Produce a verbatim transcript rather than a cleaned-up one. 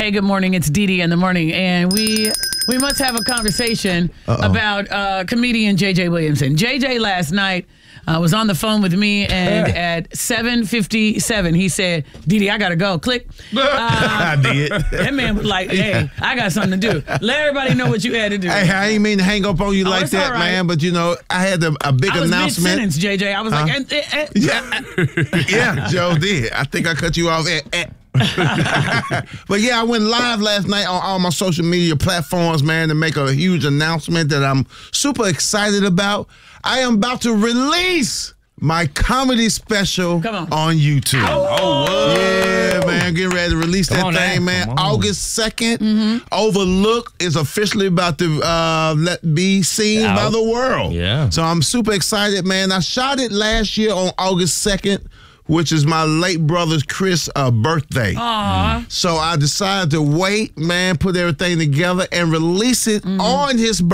Hey, good morning. It's Dee Dee in the morning, and we we must have a conversation Uh-oh. about uh, comedian J J Williamson. J J last night uh, was on the phone with me, and at seven fifty-seven, he said, Dee Dee, I got to go. Click. Uh, I did. That man was like, hey, I got something to do. Let everybody know what you had to do. Hey, I didn't mean to hang up on you Oh, like it's that, all right. man, but, you know, I had a, a big I was announcement. mid-sentence, J J. I was like, Huh? eh, eh, eh. Yeah, yeah, Joe did. I think I cut you off at, at. But yeah, I went live last night on all my social media platforms, man, to make a huge announcement that I'm super excited about. I am about to release my comedy special Come on. on YouTube. Oh, yeah, man, getting ready to release Come that on thing, now. man. Come on. August second. Overlook is officially about to uh, let be seen Out. by the world. Yeah. So I'm super excited, man. I shot it last year on August second, which is my late brother's Chris' uh, birthday. Aw. So I decided to wait, man, put everything together and release it on his birthday.